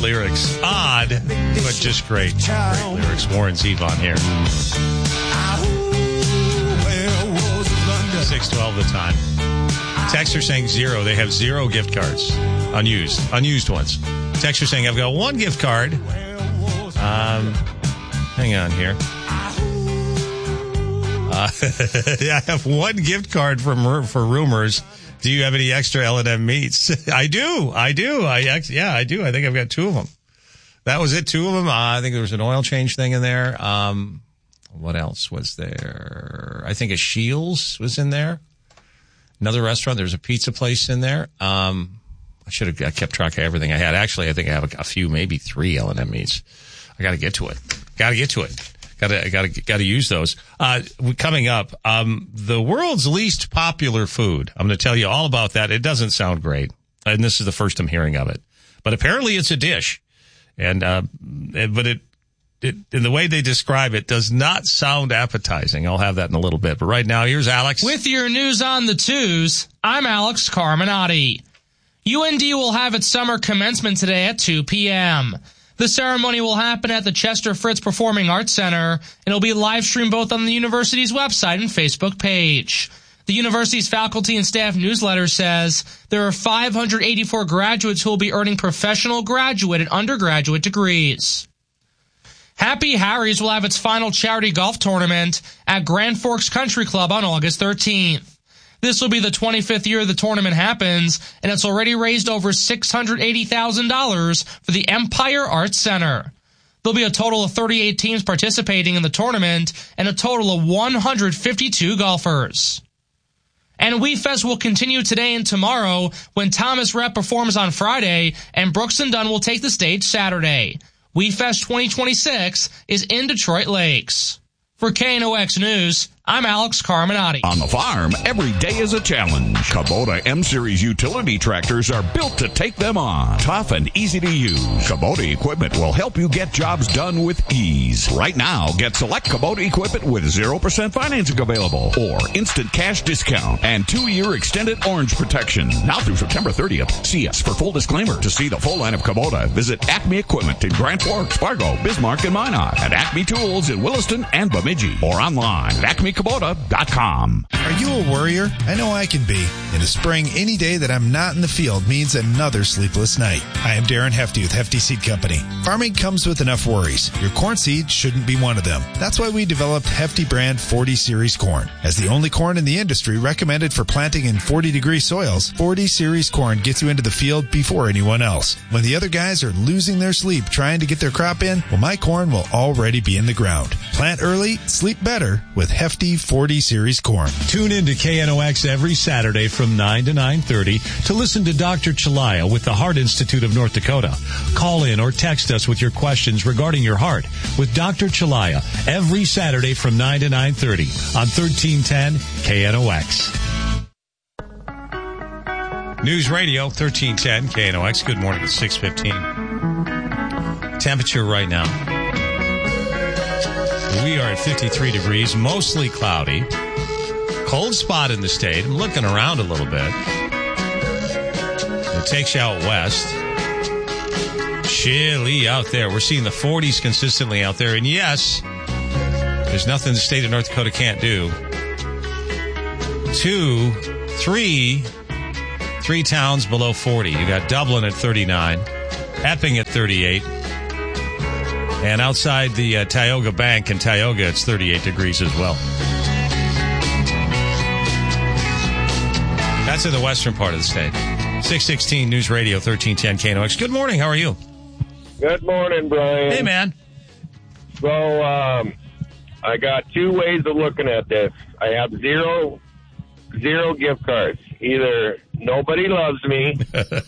lyrics. Odd, but just great. Great lyrics. Warren Zevon here. 6:12 the time. Texter saying 0. They have 0 gift cards. Unused ones. Texter saying, I've got 1 gift card. Hang on here. I have 1 gift card for Rumors. Do you have any extra L&M meats? I do. I do. I do. I think I've got 2 of them. That was it. 2 of them. I think there was an oil change thing in there. What else was there? I think a Shields was in there. Another restaurant. There's a pizza place in there. I kept track of everything I had. Actually, I think I have a few, maybe 3 L&M meats. I got to get to it. Got to use those. Coming up, the world's least popular food. I'm going to tell you all about that. It doesn't sound great, and this is the first I'm hearing of it. But apparently, it's a dish, and in the way they describe it, does not sound appetizing. I'll have that in a little bit. But right now, here's Alex. With your news on the 2s, I'm Alex Carminati. UND will have its summer commencement today at 2 p.m. The ceremony will happen at the Chester Fritz Performing Arts Center, and it'll be live streamed both on the university's website and Facebook page. The university's faculty and staff newsletter says there are 584 graduates who will be earning professional graduate and undergraduate degrees. Happy Harry's will have its final charity golf tournament at Grand Forks Country Club on August 13th. This will be the 25th year the tournament happens, and it's already raised over $680,000 for the Empire Arts Center. There'll be a total of 38 teams participating in the tournament and a total of 152 golfers. And WeFest will continue today and tomorrow when Thomas Rhett performs on Friday and Brooks and Dunn will take the stage Saturday. WeFest 2026 is in Detroit Lakes. For KNOX News, I'm Alex Carminati. On the farm, every day is a challenge. Kubota M-Series utility tractors are built to take them on. Tough and easy to use. Kubota equipment will help you get jobs done with ease. Right now, get select Kubota equipment with 0% financing available or instant cash discount and 2-year extended orange protection. Now through September 30th. See us for full disclaimer. To see the full line of Kubota, visit Acme Equipment in Grand Forks, Fargo, Bismarck, and Minot, and Acme Tools in Williston and Bemidji, or online at acmekubota.com. Are you a worrier? I know I can be. In the spring, any day that I'm not in the field means another sleepless night. I am Darren Hefty with Hefty Seed Company. Farming comes with enough worries. Your corn seed shouldn't be one of them. That's why we developed Hefty brand 40 Series corn. As the only corn in the industry recommended for planting in 40-degree soils, 40 Series corn gets you into the field before anyone else. When the other guys are losing their sleep trying to get their crop in, well, my corn will already be in the ground. Plant early, sleep better with Hefty 40 Series corn. Tune in to KNOX every Saturday from 9 to 9:30 to listen to Dr. Chalaya with the Heart Institute of North Dakota. Call in or text us with your questions regarding your heart with Dr. Chalaya every Saturday from 9 to 9:30 on 1310 KNOX. News Radio 1310 KNOX. Good morning. It's 6:15. Temperature right now. We are at 53 degrees, mostly cloudy. Cold spot in the state. I'm looking around a little bit. It takes you out west. Chilly out there. We're seeing the 40s consistently out there. And yes, there's nothing the state of North Dakota can't do. 3 towns below 40. You got Dublin at 39, Epping at 38. And outside the Tioga Bank in Tioga, it's 38 degrees as well. That's in the western part of the state. 616 News Radio 1310 KNOX. Good morning. How are you? Good morning, Brian. Hey, man. So, I got 2 ways of looking at this. I have zero gift cards. Either nobody loves me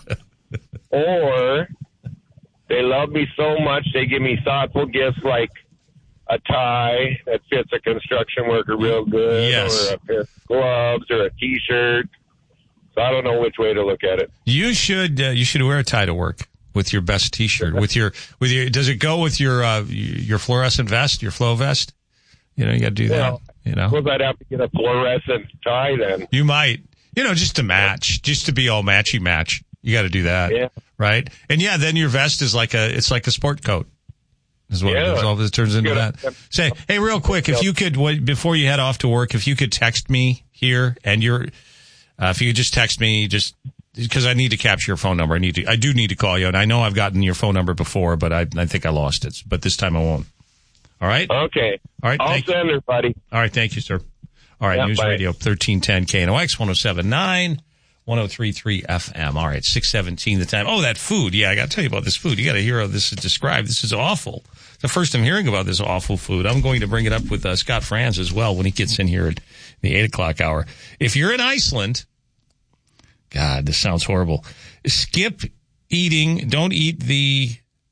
or they love me so much they give me thoughtful gifts like a tie that fits a construction worker real good, yes, or a pair of gloves or a T-shirt. So I don't know which way to look at it. You should wear a tie to work with your best T-shirt. with your does it go with your fluorescent vest, your flow vest? You got to do that. Well, I'd have to get a fluorescent tie then. You might, just to match, just to be all matchy match. You got to do that. Yeah. Right? And yeah, then your vest is like a sport coat. Is what it is. All this turns into that. Say, hey, real quick, if you could, before you head off to work, if you could text me here and if you could just text me, just because I need to capture your phone number. I do need to call you, and I know I've gotten your phone number before, but I think I lost it. But this time I won't. All right? Okay. All right. I'll send her, buddy. All right. Thank you, sir. All right. News bye. Radio 1310 KNOX 107.9. 103.3 FM. All right, 6:17 the time. Oh, that food. Yeah, I got to tell you about this food. You got to hear how this is described. This is awful. The first I'm hearing about this awful food. I'm going to bring it up with Scott Franz as well when he gets in here at the 8 o'clock hour. If you're in Iceland, God, this sounds horrible. Skip eating. Don't eat the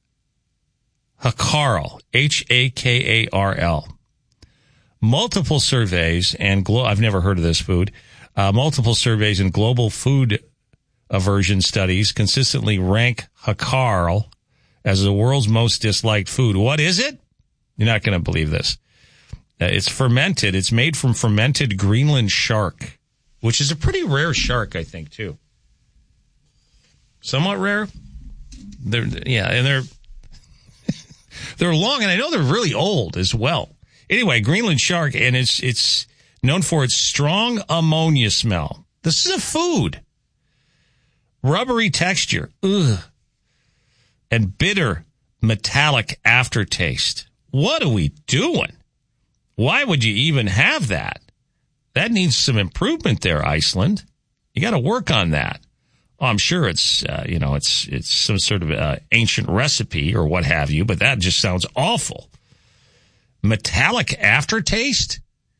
hakarl. Hakarl. Multiple surveys and I've never heard of this food. Multiple surveys and global food aversion studies consistently rank hakarl as the world's most disliked food. What is it? You're not going to believe this. It's fermented. It's made from fermented Greenland shark, which is a pretty rare shark, I think, too. Somewhat rare. They're long, and I know they're really old as well. Anyway, Greenland shark, and it's known for its strong ammonia smell. This is a food. Rubbery texture. Ugh. And bitter, metallic aftertaste. What are we doing? Why would you even have that? That needs some improvement there, Iceland. You got to work on that. Oh, I'm sure it's some sort of ancient recipe or what have you, but that just sounds awful. Metallic aftertaste?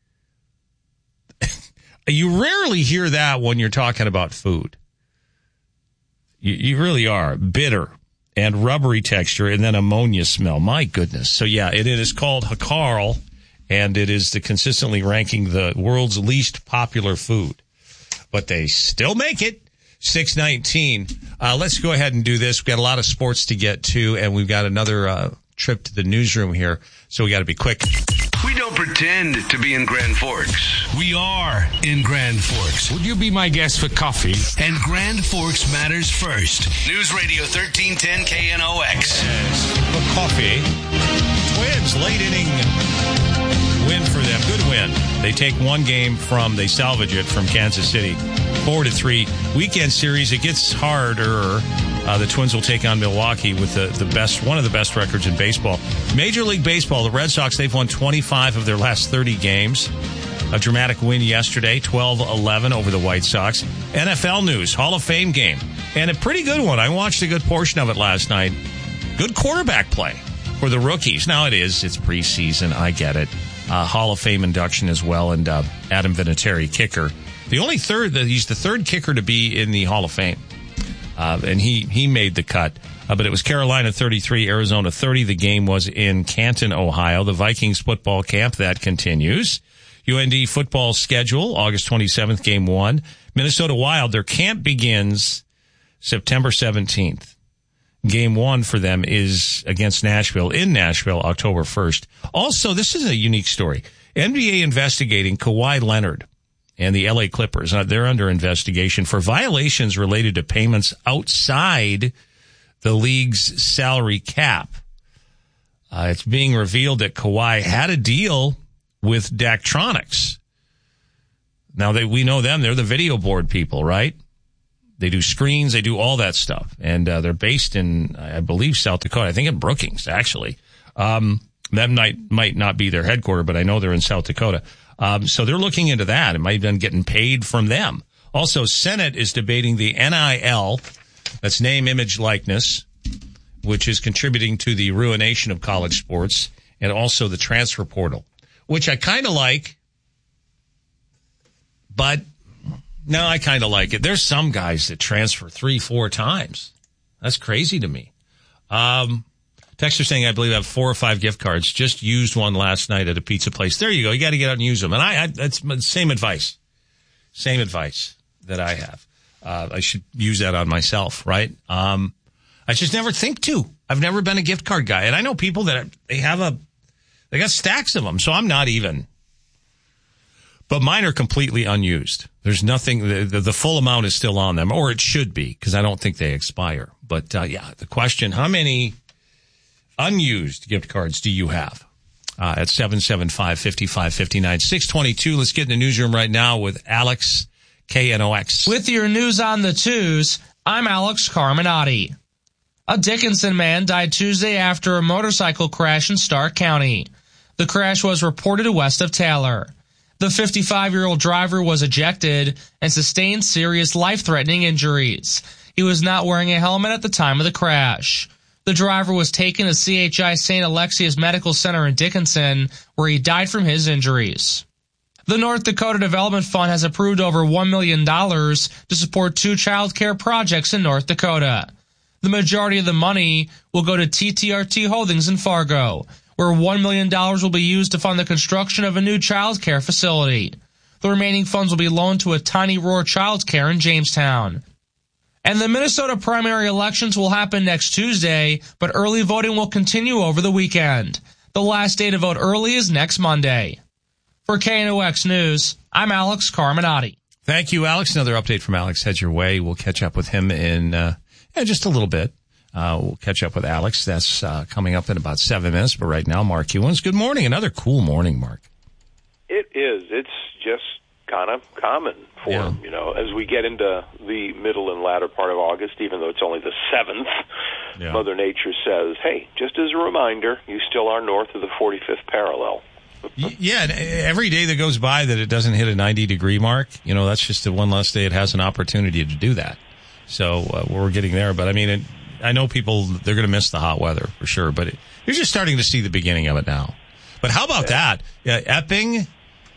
You rarely hear that when you're talking about food. You really are. Bitter and rubbery texture and then ammonia smell. My goodness. So, yeah, it is called hakarl, and it is consistently ranking the world's least popular food. But they still make it. 6:19. Let's go ahead and do this. We've got a lot of sports to get to, and we've got another trip to the newsroom here, so we got to be quick. We don't pretend to be in Grand Forks. We are in Grand Forks. Would you be my guest for coffee? And Grand Forks matters first. News Radio 1310 KNOX. For coffee. Twins, late inning win for them. Good win. They take one game they salvage it from Kansas City. 4-3. Weekend series, it gets harder. The Twins will take on Milwaukee with one of the best records in baseball. Major League Baseball, the Red Sox, they've won 25 of their last 30 games. A dramatic win yesterday, 12-11 over the White Sox. NFL news, Hall of Fame game. And a pretty good one. I watched a good portion of it last night. Good quarterback play for the rookies. Now it's preseason. I get it. Hall of Fame induction as well. And Adam Vinatieri, kicker. He's the third kicker to be in the Hall of Fame. And he made the cut. But it was Carolina 33, Arizona 30. The game was in Canton, Ohio. The Vikings football camp, that continues. UND football schedule, August 27th, game 1. Minnesota Wild, their camp begins September 17th. Game 1 for them is against Nashville, in Nashville, October 1st. Also, this is a unique story. NBA investigating Kawhi Leonard and the LA Clippers. They're under investigation for violations related to payments outside the league's salary cap. It's being revealed that Kawhi had a deal with Daktronics. Now, we know them. They're the video board people, right? They do screens. They do all that stuff. And they're based in, I believe, South Dakota. I think in Brookings, actually. That might not be their headquarters, but I know they're in South Dakota. So they're looking into that. It might have been getting paid from them. Also, Senate is debating the NIL, that's name, image, likeness, which is contributing to the ruination of college sports, and also the transfer portal, which I kind of like, but no, I kind of like it. There's some guys that transfer 3-4 times. That's crazy to me. Texter saying, I believe I have 4 or 5 gift cards. Just used one last night at a pizza place. There you go. You got to get out and use them. And that's the same advice. Same advice that I have. I should use that on myself, right? I just never think to. I've never been a gift card guy. And I know people that they got stacks of them. So I'm not even. But mine are completely unused. There's nothing, the full amount is still on them, or it should be, because I don't think they expire. But, the question, how many unused gift cards do you have? At 775-5559. 622, let's get in the newsroom right now with Alex, KNOX. With your news on the twos, I'm Alex Carminati. A Dickinson man died Tuesday after a motorcycle crash in Stark County. The crash was reported west of Taylor. The 55-year-old driver was ejected and sustained serious life-threatening injuries. He was not wearing a helmet at the time of the crash. The driver was taken to CHI St. Alexius Medical Center in Dickinson, where he died from his injuries. The North Dakota Development Fund has approved over $1 million to support 2 child care projects in North Dakota. The majority of the money will go to TTRT Holdings in Fargo, where $1 million will be used to fund the construction of a new child care facility. The remaining funds will be loaned to a Tiny Roar Child Care in Jamestown. And the Minnesota primary elections will happen next Tuesday, but early voting will continue over the weekend. The last day to vote early is next Monday. For KNOX News, I'm Alex Carminati. Thank you, Alex. Another update from Alex heads your way. We'll catch up with him in just a little bit. We'll catch up with Alex. That's coming up in about 7 minutes. But right now, Mark Ewens. Good morning. Another cool morning, Mark. It is. It's just kind of common for him, as we get into the middle and latter part of August, even though it's only the 7th, Mother Nature says, hey, just as a reminder, you still are north of the 45th parallel. Yeah, and every day that goes by that it doesn't hit a 90-degree mark, that's just the one less day it has an opportunity to do that. So we're getting there. But, I mean, I know people, they're going to miss the hot weather for sure, but you're just starting to see the beginning of it now. But how about that? Epping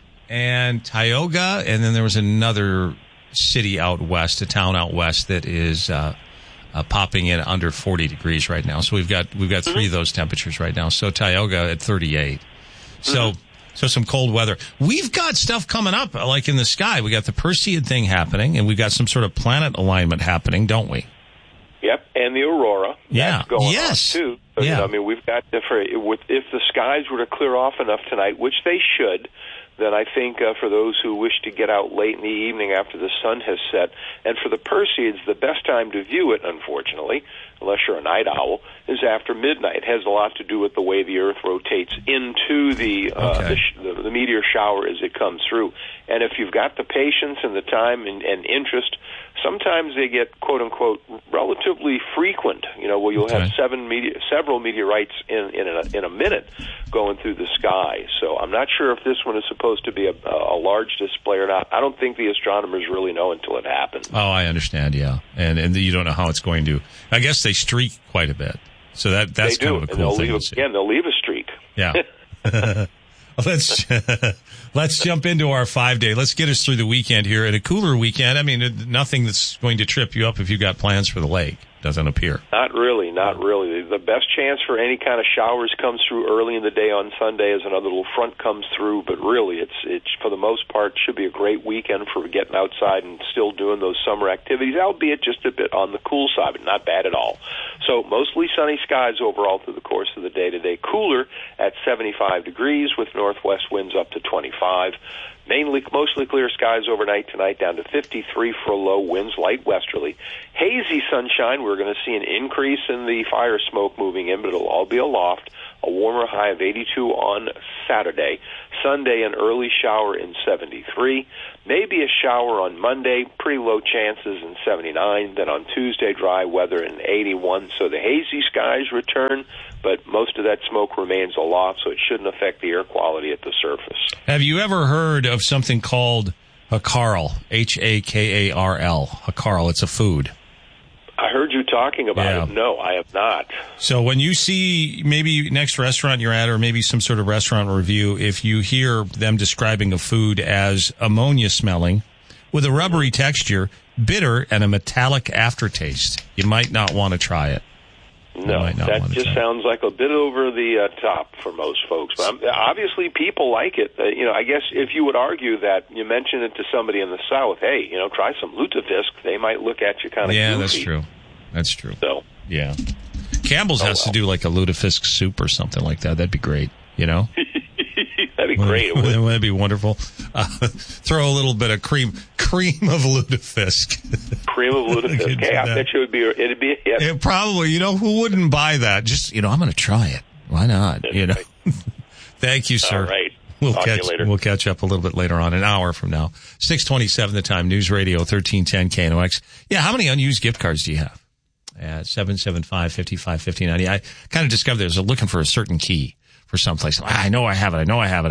and Tioga, and then there was another city out west, a town out west that is popping in under 40 degrees right now. So we've got 3 of those temperatures right now. So Tioga at 38. So some cold weather. We've got stuff coming up, like in the sky. We got the Perseid thing happening, and we've got some sort of planet alignment happening, don't we? Yep, and the aurora. Yeah. That's going on too. So, we've got different. If the skies were to clear off enough tonight, which they should, then I think for those who wish to get out late in the evening after the sun has set, and for the Perseids, the best time to view it, unfortunately, unless you're a night owl, is after midnight. It has a lot to do with the way the Earth rotates into the meteor shower as it comes through. And if you've got the patience and the time and interest, sometimes they get, quote-unquote, relatively frequent, where you'll have several meteorites in a minute going through the sky. So I'm not sure if this one is supposed to be a large display or not. I don't think the astronomers really know until it happens. Oh, I understand, yeah. And you don't know how it's going to. I guess they streak quite a bit. So that's kind of a cool thing to see. They'll leave a streak. Yeah. Let's jump into our 5-day. Let's get us through the weekend here. And a cooler weekend, I mean, nothing that's going to trip you up if you've got plans for the lake. Doesn't appear. Not really. The best chance for any kind of showers comes through early in the day on Sunday as another little front comes through, but really it's for the most part should be a great weekend for getting outside and still doing those summer activities, albeit just a bit on the cool side, but not bad at all. So mostly sunny skies overall through the course of the day today. Cooler at 75 degrees with northwest winds up to 25. Mostly clear skies overnight tonight, down to 53 for a low, winds light westerly. Hazy sunshine, we're going to see an increase in the fire smoke moving in, but it'll all be aloft. A warmer high of 82 on Saturday. Sunday, an early shower in 73. Maybe a shower on Monday, pretty low chances in 79. Then on Tuesday, dry weather in 81. So the hazy skies return, but most of that smoke remains aloft, so it shouldn't affect the air quality at the surface. Have you ever heard of something called Hakarl? Hakarl. Hakarl, it's a food. I heard you talking about it. No, I have not. So when you see maybe next restaurant you're at or maybe some sort of restaurant review, if you hear them describing a food as ammonia smelling with a rubbery texture, bitter, and a metallic aftertaste, you might not want to try it. No, that just sounds like a bit over the top for most folks. But obviously, people like it. I guess if you would argue that you mention it to somebody in the South, hey, try some lutefisk, they might look at you kind of goofy. Yeah, that's true. That's true. So, yeah. Campbell's has to do like a lutefisk soup or something like that. That'd be great, That'd be great. Wouldn't that be wonderful? Throw a little bit of cream cream of lutefisk. Cream of lutefisk. Hey, I bet you it'd be a hit. It probably, who wouldn't buy that? Just, I'm going to try it. Why not? Right. Thank you, sir. All right. We'll Talk to you later. We'll catch up a little bit later on, an hour from now. 6:27 the time, News Radio 1310 KNOX. Yeah, how many unused gift cards do you have? At 775-5559. I kind of discovered I was looking for a certain key for someplace. I know I have it.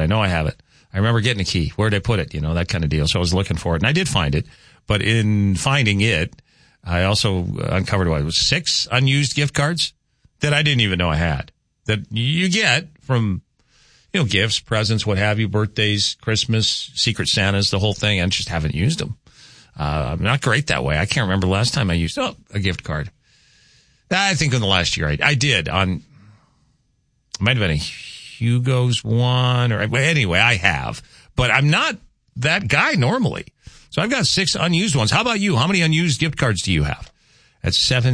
I remember getting a key. Where did I put it? That kind of deal. So I was looking for it, and I did find it. But in finding it, I also uncovered 6 unused gift cards that I didn't even know I had. That you get from gifts, presents, what have you, birthdays, Christmas, Secret Santas, the whole thing. I just haven't used them. I'm not great that way. I can't remember the last time I used a gift card. I think in the last year I did it might have been a Hugo's one anyway, I have. But I'm not that guy normally. So I've got 6 unused ones. How about you? How many unused gift cards do you have? At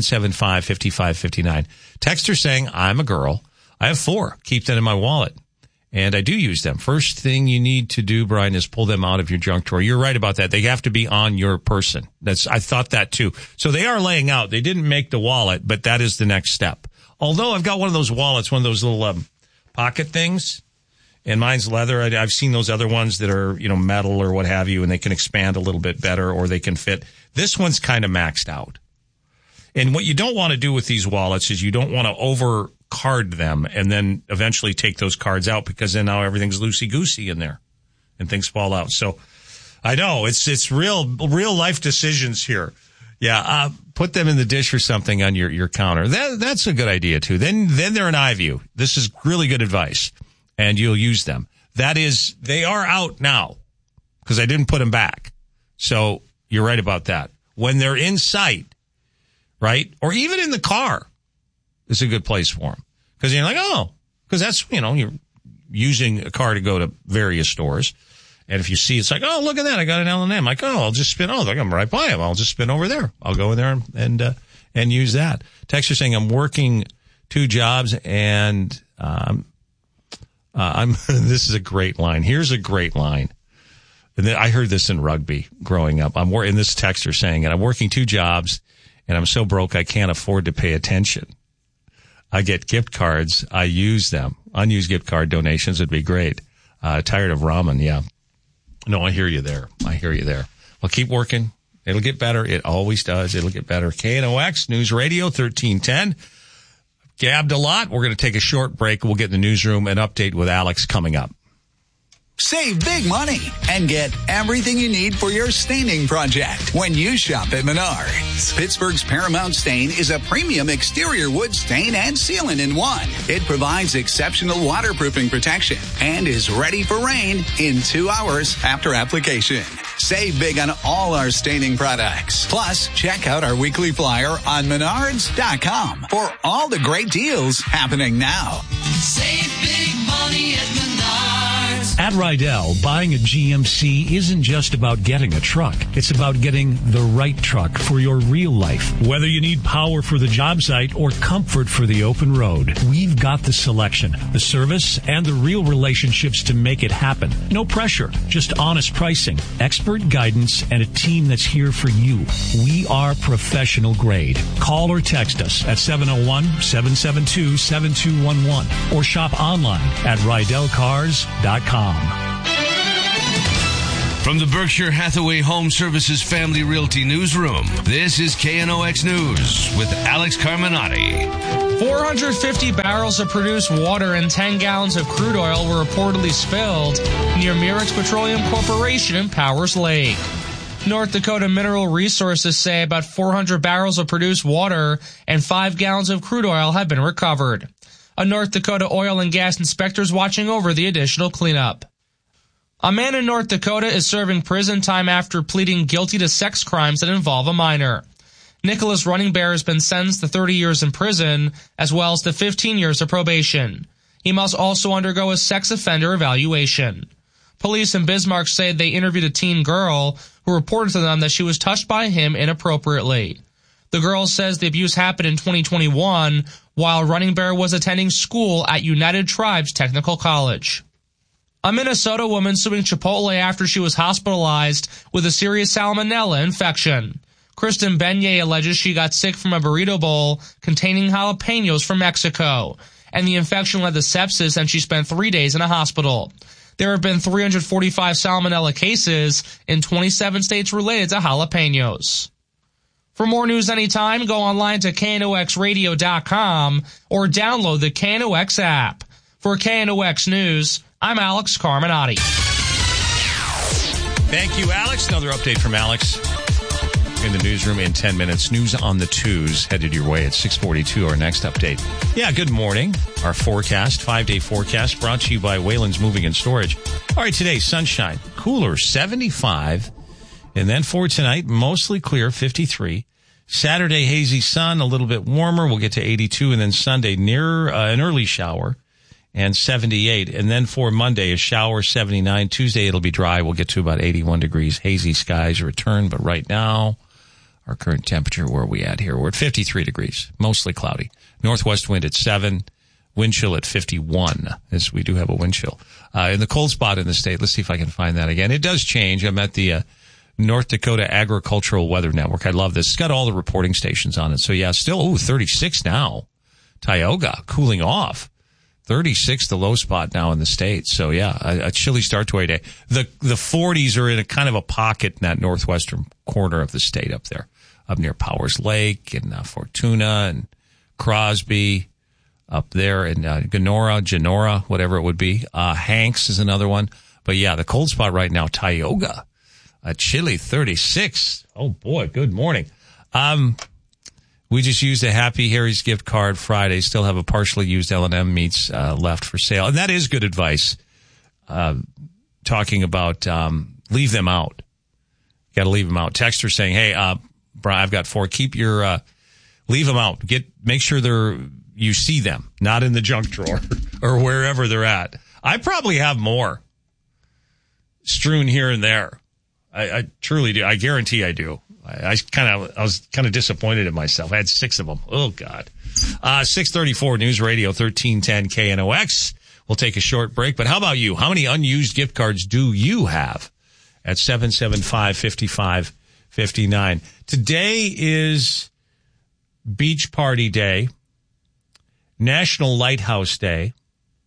775-5559. Texter saying, I'm a girl. I have 4. Keep that in my wallet. And I do use them. First thing you need to do, Brian, is pull them out of your junk drawer. You're right about that. They have to be on your person. I thought that too. So they are laying out. They didn't make the wallet, but that is the next step. Although I've got one of those wallets, one of those little pocket things, and mine's leather. I've seen those other ones that are, metal or what have you, and they can expand a little bit better or they can fit. This one's kind of maxed out. And what you don't want to do with these wallets is you don't want to overcard them and then eventually take those cards out, because then now everything's loosey-goosey in there and things fall out. So I know it's real life decisions here. Yeah, put them in the dish or something on your counter. That's a good idea too. Then they're an eye view. This is really good advice, and you'll use them. They are out now because I didn't put them back. So you're right about that. When they're in sight, right? Or even in the car, it's a good place for them. Because you're like, because that's, you're using a car to go to various stores. And if you see, it's like, oh, look at that. I got an L&M. Like, I'll just spin. Oh, look, I'm right by him. I'll just spin over there. I'll go in there and use that. Texter saying, I'm working 2 jobs and, this is a great line. Here's a great line. And I heard this in rugby growing up. And this texter saying, and I'm working 2 jobs and I'm so broke I can't afford to pay attention. I get gift cards. I use them. Unused gift card donations would be great. Tired of ramen. Yeah. No, I hear you there. Well, keep working. It'll get better. It always does. It'll get better. KNOX News Radio 1310. Gabbed a lot. We're going to take a short break. We'll get in the newsroom. An update with Alex coming up. Save big money and get everything you need for your staining project when you shop at Menards. Pittsburgh's Paramount Stain is a premium exterior wood stain and sealant in one. It provides exceptional waterproofing protection and is ready for rain in 2 hours after application. Save big on all our staining products. Plus, check out our weekly flyer on Menards.com for all the great deals happening now. Save big money at Menards. At Rydell, buying a GMC isn't just about getting a truck. It's about getting the right truck for your real life. Whether you need power for the job site or comfort for the open road, we've got the selection, the service, and the real relationships to make it happen. No pressure, just honest pricing, expert guidance, and a team that's here for you. We are professional grade. Call or text us at 701-772-7211 or shop online at RydellCars.com. From the Berkshire Hathaway Home Services Family Realty Newsroom, this is KNOX News with Alex Carminati. 450 barrels of produced water and 10 gallons of crude oil were reportedly spilled near Murex Petroleum Corporation in Powers Lake. North Dakota Mineral Resources say about 400 barrels of produced water and 5 gallons of crude oil have been recovered. A North Dakota oil and gas inspector is watching over the additional cleanup. A man in North Dakota is serving prison time after pleading guilty to sex crimes that involve a minor. Nicholas Running Bear has been sentenced to 30 years in prison, as well as to 15 years of probation. He must also undergo a sex offender evaluation. Police in Bismarck say they interviewed a teen girl who reported to them that she was touched by him inappropriately. The girl says the abuse happened in 2021 while Running Bear was attending school at United Tribes Technical College. A Minnesota woman suing Chipotle after she was hospitalized with a serious salmonella infection. Kristen Beignet alleges she got sick from a burrito bowl containing jalapenos from Mexico, and the infection led to sepsis, and she spent 3 days in a hospital. There have been 345 salmonella cases in 27 states related to jalapenos. For more news anytime, go online to KNOXradio.com or download the KNOX app. For KNOX News, I'm Alex Carminati. Thank you, Alex. Another update from Alex in the newsroom in 10 minutes. News on the twos headed your way at 6:42, our next update. Yeah, good morning. Our forecast, 5-day forecast, brought to you by Wayland's Moving and Storage. All right, today, sunshine, cooler, 75. And then for tonight, mostly clear, 53. Saturday, hazy sun, a little bit warmer. We'll get to 82. And then Sunday, near an early shower, and 78. And then for Monday, a shower, 79. Tuesday, it'll be dry. We'll get to about 81 degrees. Hazy skies return. But right now, our current temperature, where are we at here? We're at 53 degrees, mostly cloudy. Northwest wind at 7. Wind chill at 51, as we do have a wind chill. In the cold spot in the state, let's see if I can find that again. It does change. I'm at the North Dakota Agricultural Weather Network. I love this. It's got all the reporting stations on it. So, yeah, still, 36 now. Tioga, cooling off. 36, the low spot now in the state. So, yeah, a chilly start to a day. The 40s are in a kind of a pocket in that northwestern corner of the state up there, up near Powers Lake and Fortuna and Crosby. Up there in Genora, whatever it would be. Hanks is another one. But yeah, the cold spot right now, Tioga, a chilly 36. Oh boy, good morning. We just used a Happy Harry's gift card Friday. Still have a partially used L&M meats left for sale. And that is good advice. Talking about leave them out. Got to leave them out. Texter saying, hey, Brian, I've got 4. Keep your, leave them out. Make sure you see them, not in the junk drawer or wherever they're at. I probably have more strewn here and there. I truly do. I guarantee I do. I was kind of disappointed in myself. I had 6 of them. Oh God. 634 News Radio 1310 KNOX. We'll take a short break, but how about you? How many unused gift cards do you have? At 775-5559. Today is Beach Party Day. National Lighthouse Day.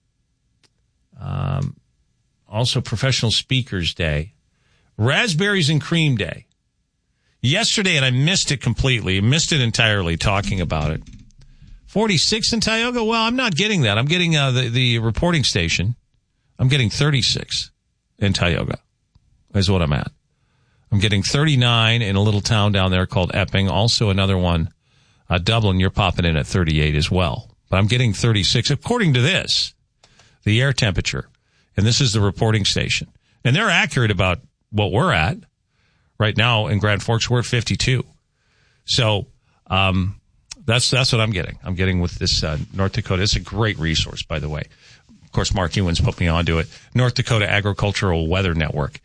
Also Professional Speakers Day. Raspberries and Cream Day. Yesterday, and I missed it completely, missed it entirely talking about it. 46 in Tioga? Well, I'm not getting that. I'm getting the reporting station. I'm getting 36 in Tioga is what I'm at. I'm getting 39 in a little town down there called Epping. Also another one, Dublin, you're popping in at 38 as well. But I'm getting 36, according to this, the air temperature. And this is the reporting station. And they're accurate about what we're at. Right now in Grand Forks, we're at 52. So that's what I'm getting. I'm getting with this North Dakota. It's a great resource, by the way. Of course, Mark Ewan's put me onto it. North Dakota Agricultural Weather Network,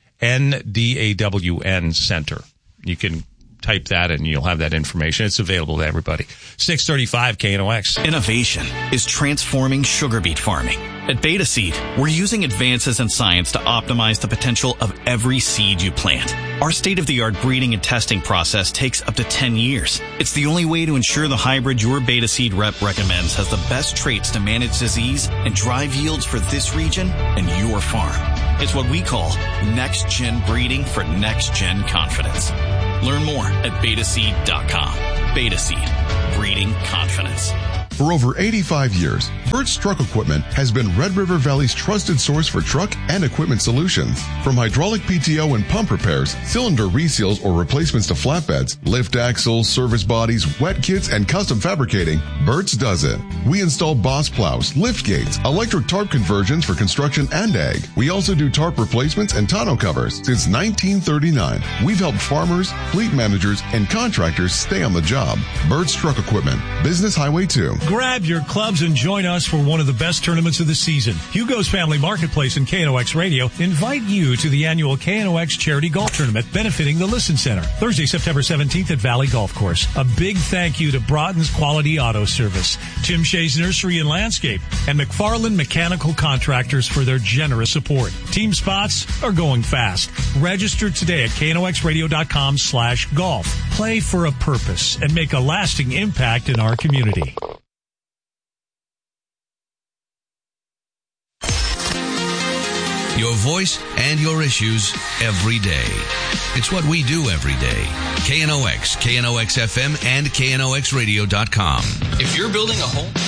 NDAWN Center. You can type that and you'll have that information. It's available to everybody. 635 KNOX. Innovation is transforming sugar beet farming. At Beta Seed, we're using advances in science to optimize the potential of every seed you plant. Our state-of-the-art breeding and testing process takes up to 10 years. It's the only way to ensure the hybrid your Beta Seed rep recommends has the best traits to manage disease and drive yields for this region and your farm. It's what we call next-gen breeding for next-gen confidence. Learn more at betaseed.com. Beta Seed, breeding confidence. For over 85 years, Burt's Truck Equipment has been Red River Valley's trusted source for truck and equipment solutions. From hydraulic PTO and pump repairs, cylinder reseals or replacements to flatbeds, lift axles, service bodies, wet kits, and custom fabricating, Burt's does it. We install boss plows, lift gates, electric tarp conversions for construction and ag. We also do tarp replacements and tonneau covers. Since 1939, we've helped farmers, fleet managers, and contractors stay on the job. Burt's Truck Equipment, Business Highway 2. Grab your clubs and join us for one of the best tournaments of the season. Hugo's Family Marketplace and KNOX Radio invite you to the annual KNOX Charity Golf Tournament benefiting the Listen Center. Thursday, September 17th at Valley Golf Course. A big thank you to Broughton's Quality Auto Service, Tim Shays Nursery and Landscape, and McFarland Mechanical Contractors for their generous support. Team spots are going fast. Register today at knoxradio.com/golf. Play for a purpose and make a lasting impact in our community. Your voice and your issues every day. It's what we do every day. KNOX, KNOX FM, and KNOXradio.com. If you're building a home